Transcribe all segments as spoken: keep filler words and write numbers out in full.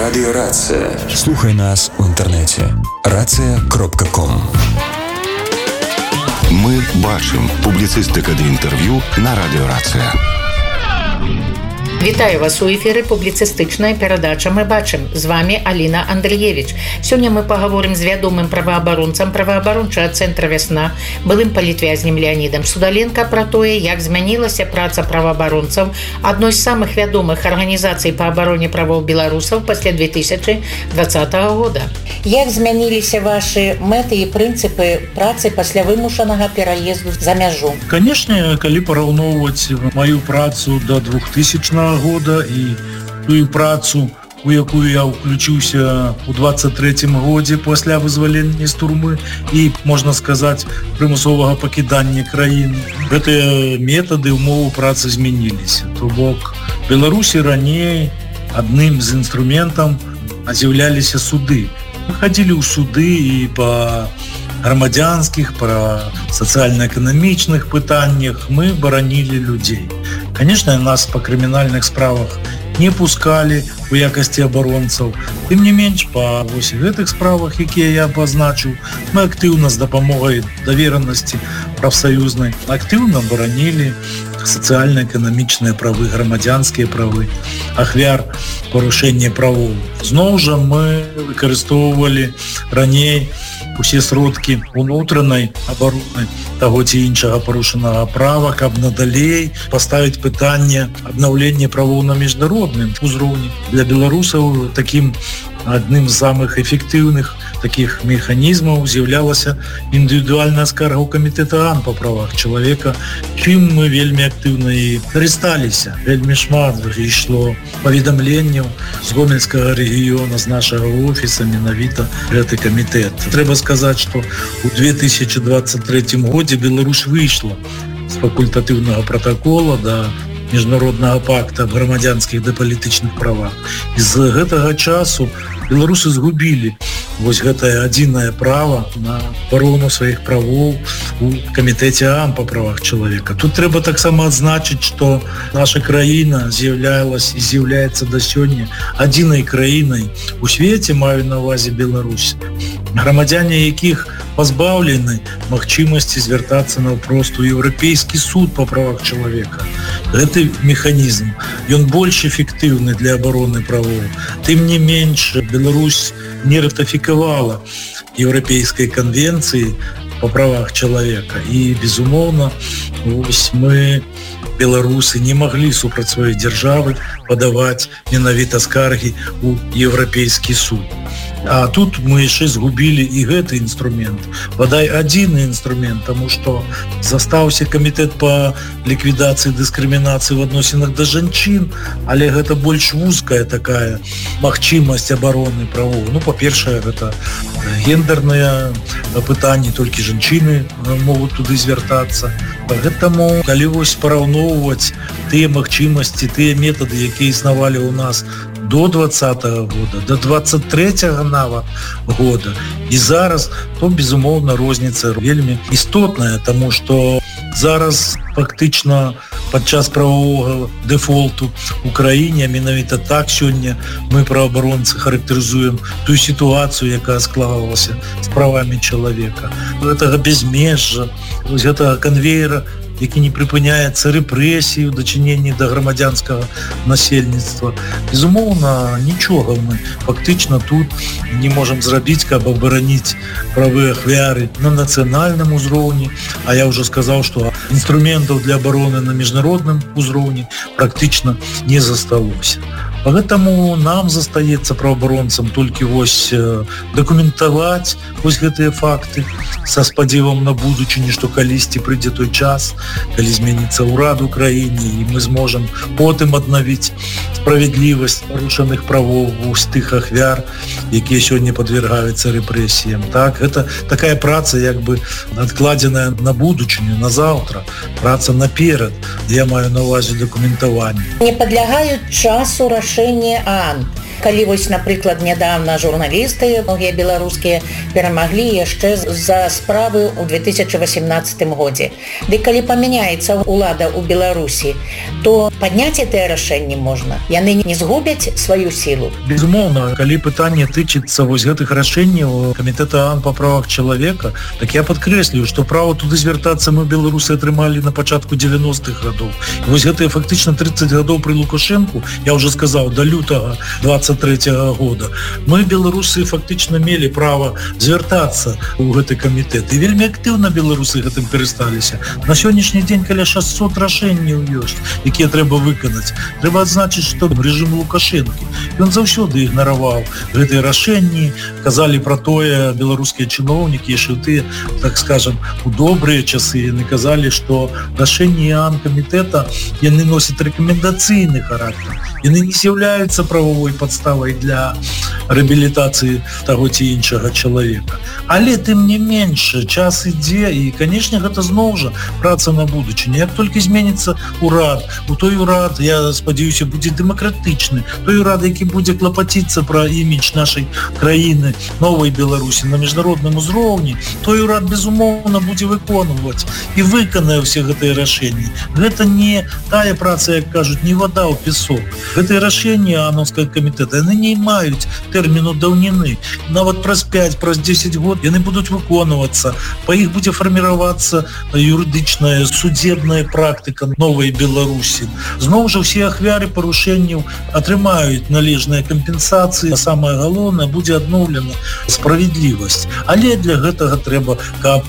Радіо Рація. Слухай нас у інтернеті. рація крапка ком. Ми бачимо. Публіцистика для інтерв'ю на Радіо Рація. Вітаю вас у эфіры публіцыстычная перадача «Мы бачым». З вами Аліна Андрыевіч. Сёння мы пагаворым з вядомым праваабаронцам праваабарончага цэнтра «Вясна», былым палітвязнем Леанідам Судаленко пра тое, як змянілася праца праваабаронцаў адной з самых вядомых арганізацый па абароне правоў беларусаў пасля две тысячи двадцатого года. Як змяніліся вашы мэты і прынцыпы працы пасля вымушанага пераезду за мяжу? Канешне, калі параўноўваць маю працу да двухтысячнага года і тую працу, у якую я ўключыўся ў двадцать третьем годзе пасля вызвалення з турмы і, можна сказаць, прымусовага пакідання краіны. Гэтыя метады умовы працы змяніліся. То бок, Беларусі раней адным з інструментаў з'яўляліся суды. Мы хадзілі ў суды і па грамадзянскіх, па сацыяльна-эканамічных пытаннях мы баранілі людзей. Конечно, нас по крымінальных справах не пускалі у якасці абаронцаў. Тым не менш, па вось гэтых справах, якія я абазначыў, мы актыўна з дапамогай даверанасці прафсаюзнай актыўна баранілі сацыяльна-эканамічныя правы, грамадзянскія правы, ахвяр парушэння правоў. Зноў жа мы выкарыстоўвалі раней усе сродкі унутранай абароны таго ці іншага парушанага права, каб надалей паставіць пытанне аднаўлення правоў на міжнародным узроўні. Для беларусаў такім адным з самых эфектыўных таких механізмаў з'яўлялася індывідуальная скарга ў камітэта АН па правах чалавека, чым мы вельмі актыўна і карысталіся. Вельмі шмат ішло паведамленняў з гомельскага рэгіёна, з нашага офіса менавіта гэты камітэт. Трэба сказаць, што ў две тысячи двадцать третьем годзе Беларусь выйшла з факультатыўнага протакола да міжнароднага пакта аб грамадзянскіх да палітычных правах. І з гэтага часу беларусы згубілі вось гэтае адзінае права на абарону сваіх правоў у камітэце АН па правах чалавека. Тут трэба таксама адзначыць, што наша краіна з'яўлялась і з'яўляецца да сёння адзінай краінай у свеце, маю на ўвазе Беларусь, грамадзяне якіх пазбаўлены магчымасці звяртацца наўпрост у Еўрапейскі суд па правах чалавека. Гэты механізм, ён больш эфектыўны для абароны правоў. Тым не менш, Беларусь не ратыфікавала Еўрапейскай канвенцыі па правах чалавека. І, безумоўна, вось мы, беларусы, не маглі супраць сваёй дзяржавы падаваць менавіта скаргі ў Еўрапейскі суд. А тут мы яшчэ згубілі і гэты інструмент. Бадай адзіны інструмент, таму што застаўся камітэт па ліквідацыі дыскрымінацыі ў адносінах да жанчын, але гэта больш вузкая такая магчымасць абароны правоў. Ну, па-першае, гэта гендерныя пытанні, толькі жанчыны могуць туды звяртацца. Гэтаму, калі вось параўноўваць тыя магчымасці, тыя метады, якія існавалі ў нас до двадцатого года, до двадцать третьего нават года і зараз, то, безумоўна, розніца вельмі істотная, таму што зараз фактычна падчас правовага дэфолту ў краіне, менавіта так сёння мы, праваабаронцы, характарызуем тую сітуацыю, якая склалася з правамі чалавека. Гэтага безмежжа, вось гэтага канвейера, які не прыпыняецца рэпрэсіі ў дачыненні да грамадзянскага насельніцтва. Безумоўна, нічога мы фактычна тут не можам зрабіць, каб абараніць правы ахвяры на нацыянальным узроўні, а я ўжо сказаў, што інструментаў для абароны на міжнародным узроўні практычна не засталося. Поэтому нам застаецца праваабаронцам толькі вось дакументаваць вось гэтыя факты са спадзевам на будучыню, што калісьці прыйдзе той час, калі зменіцца ўрад у краіне, і мы зможам потым аднавіць справядлівасць парушаных правоў вось тых ахвяр, якія сёння падвяргаюцца рэпрэсіям. Так, гэта такая праца як бы адкладзеная на будучыню, на заўтра, праца наперад. Я маю на ўвазе дакументаванне. Не падлягаюць часу рашэння рашэнне ААН. Калі вось, напрыклад, нядаўна журналісты, многія беларускія, перамаглі яшчэ за справы ў две тысячи восемнадцатым годзе. Ды калі памяняецца ўлада ў Беларусі, то падняць гэтае рашэнне можна. Яны не згубяць сваю сілу. Безумоўна, калі пытанне тычыцца вось гэтых рашэнняў камітэта ААН па правах чалавека, так я падкрэслюю, што права туды звяртацца мы, беларусы, атрымалі на пачатку дзевяностых гадоў. І вось гэтыя фактычна тридцать гадоў пры Лукашэнку, я ўжо сказаў, да лютага двадцать третьего года, мы, беларусы, фактычна мелі права звяртацца ў гэты камітэт. І вельмі актыўна беларусы гэтым карысталіся. На сённяшні дзень каля шасцьсот рашэнняў ёсць, якія трэба выканаць. Трэба адзначыць, што рэжым Лукашэнкі, ён заўсёды ігнараваў гэтыя рашэнні, казалі пра тое беларускія чыноўнікі, яшчэ тыя, так скажам, у добрыя часы яны казалі, што рашэнні ААН камітэта яны носяць рэкамендацыйны характар. Яны не з'яўляюцца правовой падставай для рэабілітацыі таго ці іншага чалавека. Але тым не менш, час ідзе, і, канешне, гэта зноў жа праца на будучыню. Як толькі зменіцца ўрад, у той урад, я спадзяюся, будзе дэмакратычны, той урад, які будзе клапаціцца пра імідж нашай краіны, новай Беларусі на міжнародным узроўні, той урад, безумоўна, будзе выконваць і выканае ўсе гэтыя рашэнні. Гэта не тая праца, як кажуць, не вада ў песок. Гэтыя рашэнні ААНовскага камітэта, яны не маюць тэрміну даўніны. Нават праз пяць, праз дзесяць год яны будуць выконвацца. Па іх будзе фарміравацца юрыдычная, судебная практыка новай Беларусі. Зноў жа ўсе ахвяры парушэнняў атрымаюць належныя кампенсацыі. Самае галоўнае, будзе адноўлена справядлівасць. Але для гэтага трэба, каб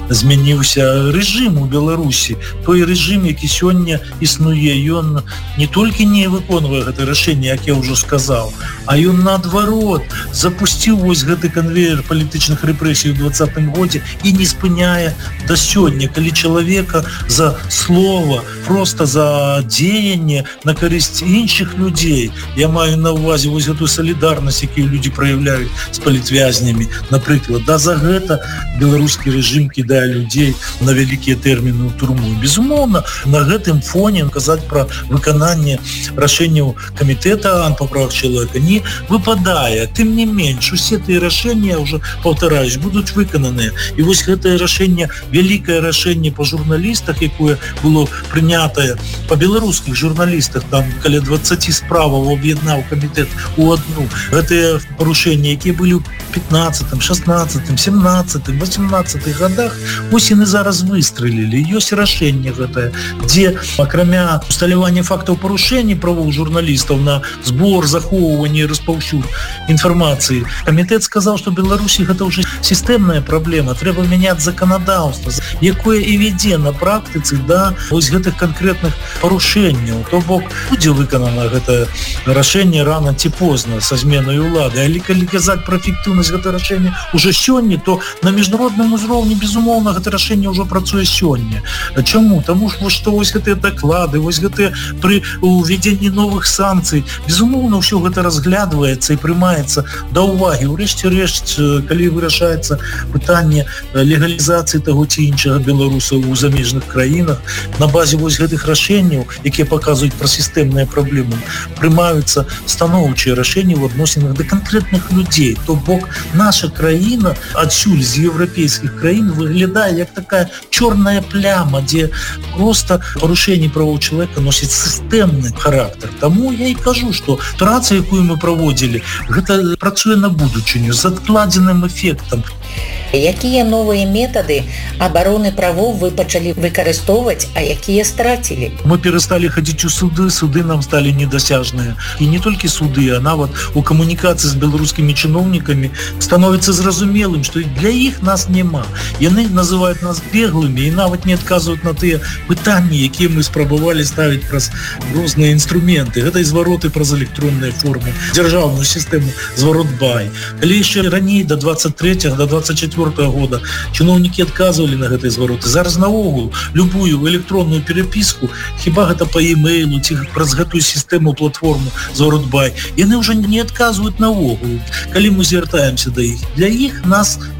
змяніўся рэжым у Беларусі. Той рэжым, які сёння існуе, ён не толькі не выконвае гэта рашэнне, як я ўжо сказаў, а ён наадварот запусціў вось гэты канвеер палітычных рэпрэсій у двадцатым годзе і не спыняе да сёння, калі чалавека за слова, проста за дзеянне на карысць іншых людзей. Я маю на ўвазе вось гэтую салідарнасць, якую людзі праяўляюць з палітвязнямі, напрыклад. Да за гэта беларускі рэжым кідае людзей на вялікія тэрміны ў турму. Безумоўна, на гэтым фоне казаць пра выкананне рашэнняў камітэта ААН па правах чалавека не выпадае. Тым не менш, усе тыя рашэнні, ўжо паўтараюсь, будуць выкананыя. І вось гэтае рашэнне, вялікае рашэнне па журналістах, якое было прынятае па беларускіх журналістах, там каля дваццаць справаў аб'яднаў камітэт у адну. Гэтыя парушэнні, якія былі ў пятнаццатым, шаснаццатым, семнаццатым, восемнаццатых годах, вось яны зараз выстрэлілі. Ёсць рашэнне гэтае, дзе, акрамя усталявання фактаў парушэння правоў журналістаў на збор, захоўванне і распаўсюд інфармацыі, камітэт сказаў, што Беларусі гэта ўжо сістэмная праблема, трэба мяняць заканадаўства, якое і вядзе на практыцы да вось гэтых канкрэтных парушэнняў. То бок, будзе выканана гэта рашэнне рана ці позна са зменай улады. Але калі казаць пра эфектыўнасць гэта рашэння ўжо сёння, то на міжнародным узроўні, безумоўна, гэта рашэнне ўжо працуе сёння. Чаму? Таму што вось гэтыя даклады, вось гэтыя пры увядзенні новых санкцый, безумоўна, ўсё гэта разглядваецца і прымаецца да ўвагі. Урэшце рэшт, калі вырашаецца пытанне легалізацыі таго ці іншага беларусаў у замежных краінах, на базе вось гэтых рашэнняў, якія паказваюць пра сістэмныя праблемы, прымаюцца станоўчыя рашэнні ў адносінах да канкрэтных людзей. То бок, наша краіна адсюль з еўрапейскіх краін выглядае як такая чорная пляма, дзе проста парушэнні правоў чалавека носяць сістэмны характар. Таму я і кажу, што праца, якую мы праводзілі, гэта працуе на будучыню з адкладзеным эфектам. Якія новыя метады абароны правоў вы пачалі выкарыстоўваць, а якія страцілі? Мы перасталі хадзіць у суды, суды нам сталі недасяжныя. І не толькі суды, а нават у камунікацыі з беларускімі чыноўнікамі становіцца зразумелым, што для іх нас няма. Яны называюць нас беглымі і нават не адказваюць на тыя пытанні, якія мы спрабавалі ставіць праз розныя інструменты. Гэта і звароты праз электронныя формы, дзяржаўную сістэму зварот-бай. Калі яшчэ раней, да двадцать третьего, до двадцать четвёртого года, чыноўнікі адказвалі на гэтыя звароты. Зараз наогул любую электронную перапіску, хіба гэта па e-mail, ці праз гэтую сістэму, платформу зварот-бай, яны ўжо не адказваюць наогул, калі мы звяртаемся да іх. Для іх нас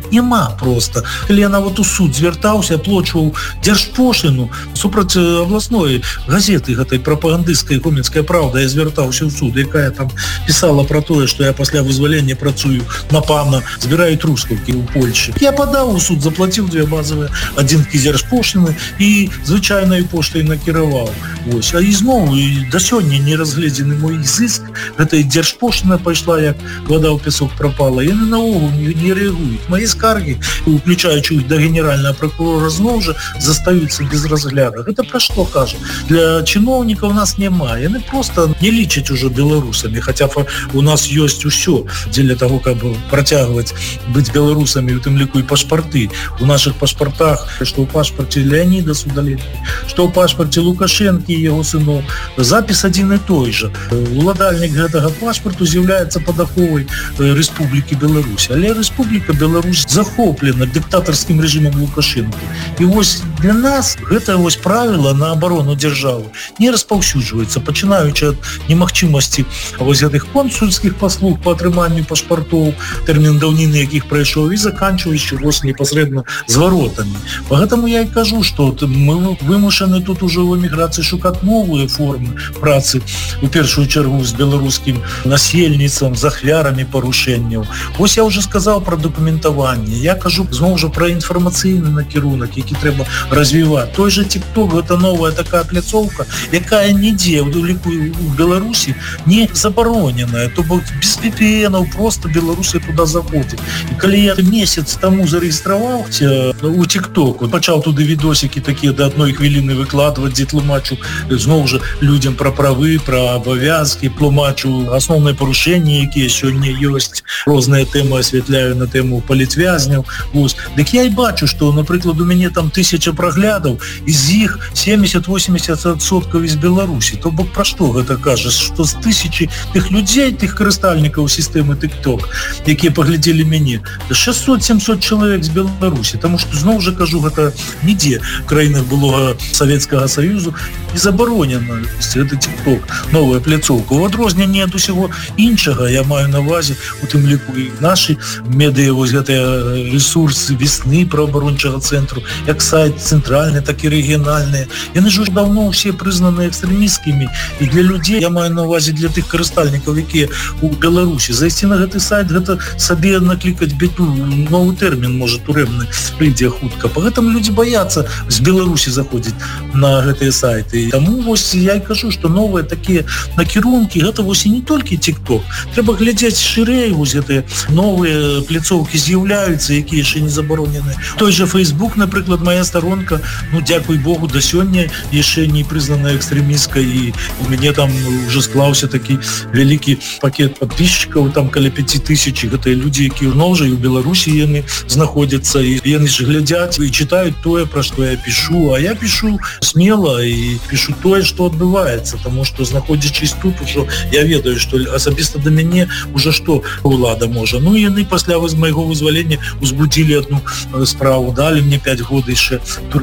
няма просто. Калі я нават у суд звяртаўся, аплочваў дзяржпошліну супраць абласной газеты гэтай прапагандысцкай гомельская правда, я звяртаўся ў суд, якая там пісала про тое, што я пасля вызвалення працую на пана, збіраю трускаўкі ў Польшчы. Я падаў у суд, заплаціў две базавыя адзінкі дзяржпошліны і звычайнай поштай накіраваў. Вось. А ізноў і да сёння не разгледзены мой зыск, гэтая дзяржпошліна пайшла, як вода ў пясок пропала. Яны наогул не, не рэагуюць. Мои скаргі, уключаючы их до генерального прокурора, зноў жа застаюцца без разгляду. Гэта пра што кажа? Для чыноўнікаў нас няма. Яны просто не лічаць уже беларусамі, хотя у нас ёсць усё дзеля того, каб працягваць быць беларусамі, у тым ліку і пашпарты. У наших пашпартах, што ў пашпарце Леонида Судаленкі, што ў пашпарце Лукашенкі і яго сыноў, запіс адзін і той жа. Уладальнік гэтага пашпарту з'яўляецца падаховай Рэспублікі Беларусь. Але Рэспубліка Беларусь захоплена диктаторским режимом Лукашенко. И вось для нас гэта вось правило на оборону державы не распаўсюджваецца, пачынаючы ад немагчымасці вось гэтых консульскіх паслуг по атрыманню пашпартоў, тэрмін даўніны якіх прайшоў, і заканчваючы вось непасрэдна зваротамі. Поэтому я і кажу, што мы вымушаны тут уже в эміграцыі шукаць новыя формы працы, у першую чаргу з беларускім насельніцтвам, з ахвярамі парушэнняў. Вось я уже сказаў про документаванне. Я кажу зноў жа про інфармацыйны накірунак, які трэба развіваць. Той же TikTok — гэта новая такая пляцоўка, якая нідзе ў ліку у Беларусі не забароненая. То бок без ви пи эн-аў просто Беларусы туда заходзяць. І калі я месяц таму зарэгістраваўся у TikTok, пачаў туды відосікі такія да адной хвіліны выкладваць, дзе тлумачу зноў жа людзям пра правы, пра абавязкі, тлумачу асноўныя парушэнні, якія сёння ёсць, розныя тэмы асвятляю на тэму палітвязняў. Вось. Дык я і бачу, што, напрыклад, у мяне там тысяча праглядаў, і з іх семьдесят-восемьдесят адсоткаў из Беларусі. То бок пра што гэта кажа? Што з тысячи тых людзей, тых карыстальнікаў сістэмы TikTok, якія паглядзелі мяне, шестьсот-семьсот чалавек з Беларусі. Таму што, зноў жа кажу, гэта нідзе в краінах былога Савецкага Саюзу не забаронена гэта TikTok, новая пляцоўка. У адрозненне ад усяго іншага, я маю на ўвазе, у тым ліку і нашы медыа, вось гэтыя ресурсы весны праабарончага цэнтру, як сайт цэнтральны, так і рэгіянальныя. Яны ж уже даўно ўсе прызнаны экстрэмісцкімі, і для людзей, я маю на ўвазе для тых карыстальнікаў, якія у Беларусі. Зайсці на гэты сайт, гэта сабе наклікаць беду, новы тэрмін, можа, турэмны прыйдзе хутка. Пагэтаму людзі баяцца з Беларусі заходзіць на гэтыя сайты. Таму вось я і кажу, што новыя такія накірункі, гэта вось і не толькі TikTok. Трэба глядзець шырэй, вось гэтыя новыя пляцоўкі з'яўляюцца, якія яшчэ не забаронены. Той же Facebook, напрыклад, моя сторонка, ну, дзякуй Богу, да сёння яшчэ не прызнана экстрэмісткай, і у мяне там уже склаўся такі вялікі пакет подписчикаў, там каля пяти тысяч. Гэта людзі, якія зноў жа і ў Беларусі яны знаходзяцца, і яны ж глядзяць і читаюць тое, пра што я пишу. А я пишу смела і пишу тое, што адбываецца, таму што, знаходзячись тут, ужо я ведаю, што асабіста да мяне уже што ўлада можа. Ну, яны пасля майго вызвалення узбудзілі одну справу, далі мне пять год яшчэ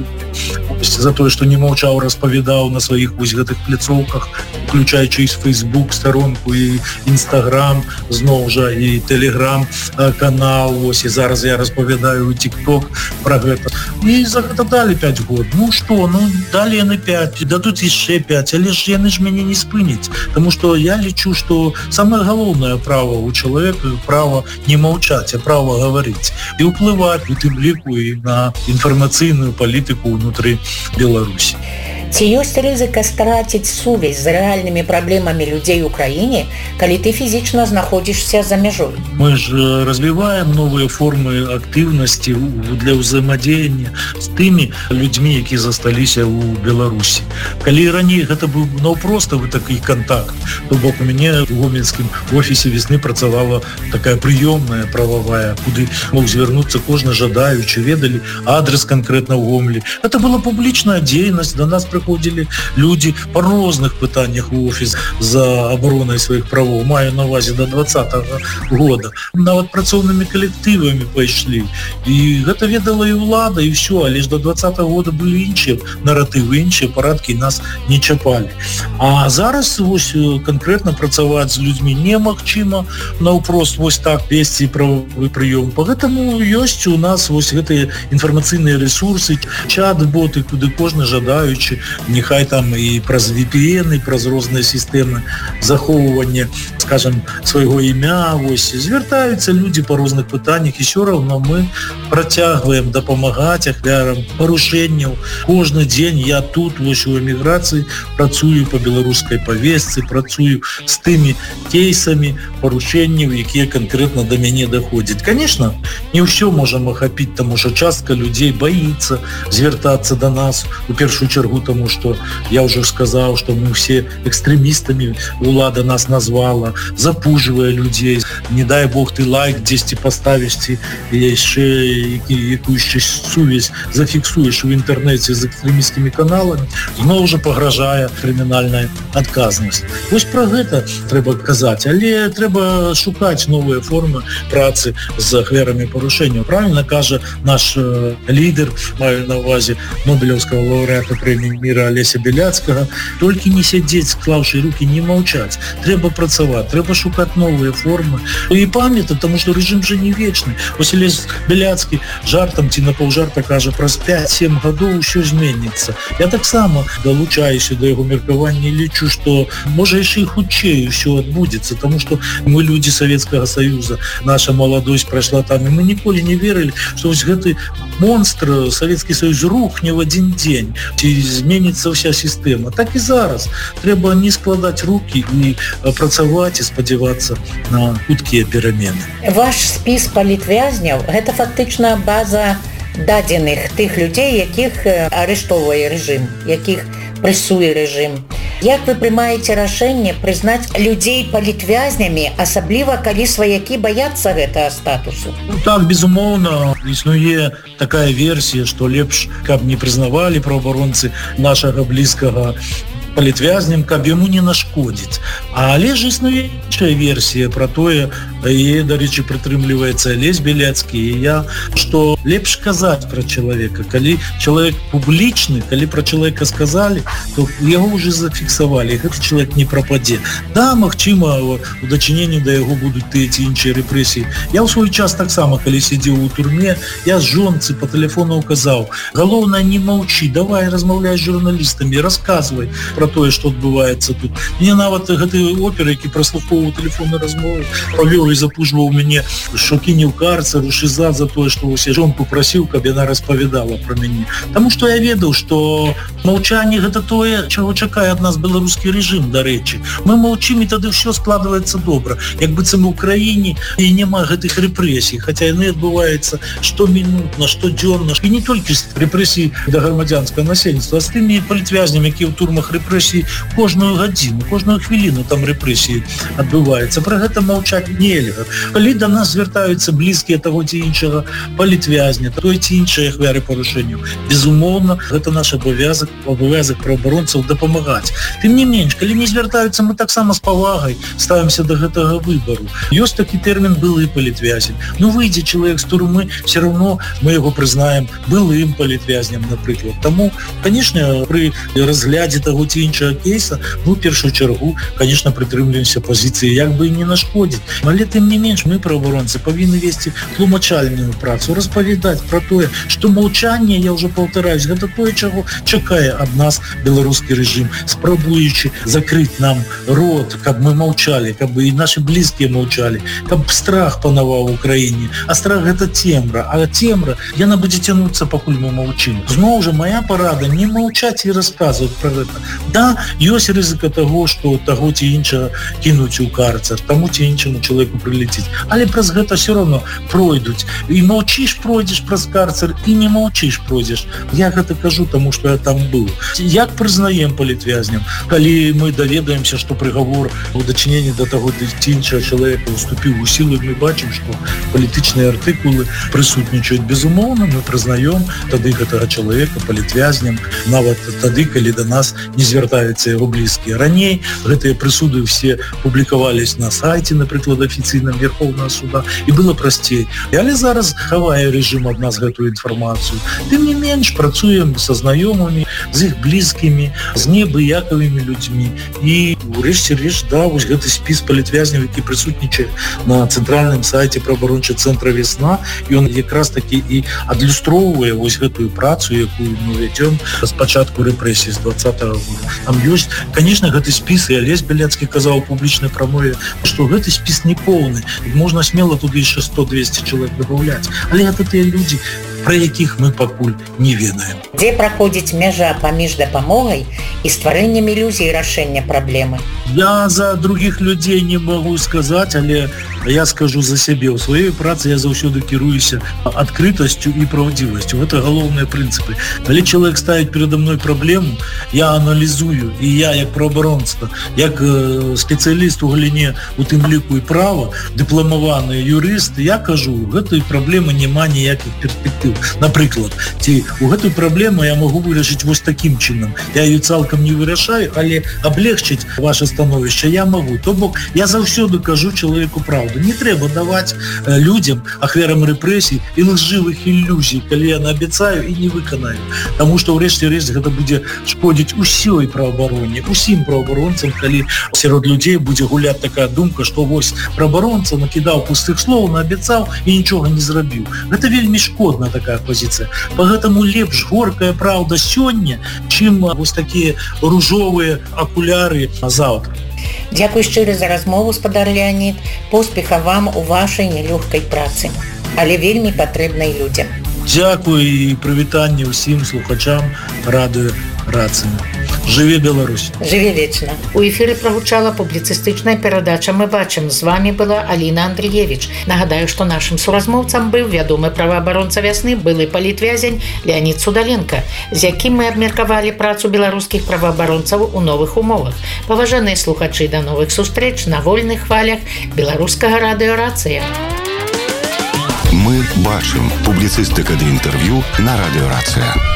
за тое, што не маўчаў, распавядаў на сваіх вось гэтых пляцоўках, включаючы і Facebook сторонку, і Instagram, зноў жа, і Telegram канал, ось, і зараз я распавядаю у TikTok пра гэта. І за гэта далі пять год. Ну што, ну далі яны пять, дадуць яшчэ пять, але ж яны ж мяне не спыняць, таму што я лічу, што самае галоўнае права у чалавека — права не маўчаць, а права гаварыць і ўплываць у тым ліку і на інфармацыйную палітыку ўнутры Беларусі. Ці ёсць рызыка страціць сувязь з рэальнымі праблемамі людзей у краіне, калі ты фізічна знаходзішся за мяжой? Мы ж развіваем новыя формы актыўнасці для ўзаемадзеяння з тымі людзьмі, якія засталіся ў Беларусі. Калі раней гэта быў наўпроставы такі контакт, то бок у мяне у гомельскім офісе весны працавала такая прыёмная прававая, куды мог звярнуцца кожны жадаючы, ведалі адрес канкрэтна ў Гомелі. Это была публічная дзейнасць, да нас прыходзілі прыходзілі людзі па розных пытаннях у офіс за абаронай сваіх правоў, маю на увазе да двадцатага года. Нават працоўнымі калектывамі пайшлі. І гэта ведала і ўлада, і ўсё, але ж до двадцатага года былі іншыя наратывы, іншыя парадкі, нас не чапалі. А зараз вось канкрэтна працаваць з людзьмі немагчыма, наўпрост вось так весці правовы прыём. Поэтому ёсць у нас вось гэтыя інфармацыйныя ресурсы, чат-боты, куды кожны жадаючы, нехай там і праз ви пі эн, і праз розныя сістэмы захоўвання, скажем, свайго імя, вось звяртаюцца людзі па розных пытаннях, і ўсё роўна мы працягваем дапамагаць ахвярам парушэнняў. Кожны дзень я тут вось у эміграцыі працую па беларускай павестцы, працую з тымі кейсамі парушэнняў, якія канкрэтна да мяне даходзяць. Конечно, не ўсё можам ахапіць, таму што частка людзей баіцца звяртацца да нас, у першую чаргу, таму што я ўжо сказаў, што мы ўсе экстрэмістамі, улада нас назвала, запужвае людзей. Не дай Бог ты лайк дзесьці паставіш, ці яшчэ якуюсь сувязь зафіксуеш у інтэрнэце з экстрэмісцкімі каналамі, зноў жа пагражае крымінальная адказнасць. Вось пра гэта трэба казаць, але трэба шукаць новыя формы працы з ахвярамі парушэнняў. Правильно кажа наш э, лідер, маю на увазе Нобелевскага лаўрэата прэміі міра Алеся Беляцкага, толькі не сядзець, склаўшы рукі, не маўчаць. Трэба працаваць, трэба шукаць новыя формы. І памятаць, таму што рэжым жа не вечны. Вось Алесь Беляцкі жартам ці напаўжарта кажа, праз пяць-сем гадоў усё зменіцца. Я таксама далучаюся да яго меркавання, лічу, што можа яшчэ і хутчэй усё адбудзецца, таму што мы людзі Савецкага Саюза, наша маладосць прайшла там, і мы ніколі не верылі, што вось гэты монстр Савецкі Саюз рухне в адзін дзень, ці зменіцца ўся сістэма. Так і зараз. Трэба не складаць рукі і працаваць і спадзявацца на хуткія перамены. Ваш спіс палітвязняў – гэта фактычна база дадзеных тых людзей, якіх арыштоўвае рэжым, якіх прэсуе рэжым. Як вы прымаеце рашэнне прызнаць людзей палітвязнямі, асабліва калі сваякі баяцца гэтага статусу? Ну, так, безумоўна, існуе такая версія, што лепш, каб не прызнавалі праваабаронцы нашага блізкага палітвязням, каб яму не нашкодзіць. Але ж існуе іншая версія пра тое, і, дарэчы, прытрымліваецца Алесь Беляцкі і я, што лепш казаць пра чалавека. Калі чалавек публічны, калі пра чалавека сказалі, то яго ўжо зафіксавалі, гэты чалавек не прападзе. Да, магчыма, у дачыненні да яго будуць тыя ці іншыя рэпрэсіі. Я ў свой час таксама, калі сидзеў у турме, я з жонцы па тэлефону казаў, галоўнае, не маўчы, давай размаўляй з журналістамі, расказвай пра тое, што адбываецца тут. Мне нават гэты опер, які праслухоўваў тэлефонны размовы, павёў і запужваў мяне, што кіне ў карцер, у шиза за тое, што ўсе жонку прасіў, каб яна распавядала пра мяне. Таму што я ведаў, што маўчанне гэта тое, чаго чакае ад нас беларускі рэжым, дарэчы. Мы маўчым, і тады ўсё складваецца добра. Як быццам у краіне і няма гэтых рэпрэсій, хаця яны адбываюцца штомінутна, штодзённа. І не толькі з рэпрэсій да грамадзянскага насельніцтва, а з тымі палітвязнямі, якія ў турмах рэпрэсій кожную гадзіну, кожную хвіліну там рэпрэсіі адбываецца. Пра гэта маўчаць нельга. Калі да нас звяртаюцца блізкія таго ці іншага палітвязня, той ці іншыя ахвяры парушэнняў, безумоўна, гэта наш абавязак, абавязак праваабаронцаў дапамагаць. Тым не менш, калі не звяртаюцца, мы таксама з павагай ставімся да гэтага выбару. Ёсць такі тэрмін былы палітвязень. Ну, выйдзе чалавек з турмы, все равно мы яго прызнаем былым палітвязням, напрыклад. Таму, канешне, пры разглядзе таго ці іншага кейса, мы ў першую чаргу, канешне, прытрымліваемся пазіцыі, як бы і не нашкодзіць. Але тым не менш, мы, праваабаронцы, павінны весці тлумачальную працу, распавядаць пра тое, што маўчанне, я ўжо паўтараюсь, гэта тое, чаго чакае ад нас беларускі рэжым, спрабуючы закрыць нам рот, каб мы маўчалі, каб і нашы блізкія маўчалі, каб страх панаваў у краіне. А страх гэта цемра, а цемра, яна будзе цянуцца, пакуль мы маўчым. Зноў жа, моя парада не маўчаць і расказваць пра гэта. Да, ёсць рызыка таго, што таго ці іншага кінуць у карцер, таму ці іншаму чалавеку прилетіць, але праз гэта все равно пройдуць. І маўчыш, пройдзеш праз карцер, і не маўчыш, пройдзеш. Я гэта кажу, таму што я там быў. Як прызнаем палітвязням, калі мы даведаемся, што прыгавор у дачыненні да таго ці іншага чалавека уступіў у сілу, мы бачым, што палітычныя артыкулы прысутнічаюць, безумоўна, мы прызнаем тады гэтага чалавека палітвязням, нават тады, калі да нас не звяртаюцца яго блізкія. Раней гэтыя прысуды все публікавались на сайце, напрыклад, афіцыйным Верховнага суда, і было прасцей. Але зараз хавае рэжым ад нас гэтую інфармацыю. Тым не менш, працуем са знаёмымі, з іх блізкімі, з неабыякавымі людзьмі. І урэшце рэшт, да, вось гэты спіс палітвязняў, які прысутнічае на цэнтральным сайце праваабарончага цэнтра «Весна», ён якраз такі і адлюстроўвае вось гэтую працу, якую мы вядзём з пачатку рэпрэсій з двадцатага года. Там ёсць, конечно, гэты спіс, і Алесь Бяляцкі казаў у публічнай прамове, што гэты спіс не поўны, можна смела туды яшчэ сто-двесце чалавек дабаўляць. Але гэта тыя людзі, пра якіх мы пакуль не ведаем. Дзе праходзіць мяжа паміж дапамогай і стварэннем ілюзій рашэння праблемы? Я за другіх людзей не магу сказаць, але я скажу за сябе. У сваёй працы я заўсёды кіруюся адкрытасцю і праўдзівасцю. Гэта галоўныя прынцыпы. Калі чалавек ставіць перада мной праблему, я аналізую, і я як праабаронца, як спецыяліст у галіне, у тым ліку і права, дыпламаваны юрыст, я кажу, гэтай праблемы няма ніякіх перспектыў. Напрыклад, ці у гэтую праблему я магу вырашыць вось такім чынам. Я ее цалкам не вырашаю, але аблегчыць ваше становішча я магу. То бок, я заўсёды кажу чалавеку праўду. Не трэба даваць людзям, ахвярам рэпрэсій, ілжывых ілюзій, калі я наабяцаю і не выканаю. Таму што ўрэшце рэшт гэта будзе шкодзіць усёй праабароне, усім праабаронцам, калі сярод людзей будзе гуляць такая думка, што вось праабаронца накідаў пустых слоў, наабяцаў і нічога не зрабіў. Гэта вельмі шкодная такая пазіцыя. Пагэтаму лепш горкая праўда сёння, чым вось такія ружовыя акуляры заўтра. Дзякуй шчыра за размову, спадар Леанід. Поспеха вам у вашай нелёгкай працы, але вельмі патрэбнай людзям. Дзякуй і прывітанне ўсім слухачам радыё «Рацыя». Жыве Беларусь! Жыве вечна! У эфіры прагучала публіцыстычная перадача «Мы бачым». З вами была Аліна Андрыевіч. Нагадаю, што нашым суразмоўцам быў вядомы праваабаронца «Вясны», былы палітвязень Леанід Судаленка, з якім мы абмеркавалі працу беларускіх праваабаронцаў у новых умовах. Паважаныя слухачы, да новых сустрэч на вольных хвалях беларускага радыё «Рацыя». Мы бачым. Публіцыстыка ды інтэрв'ю на радыё «Рацыя».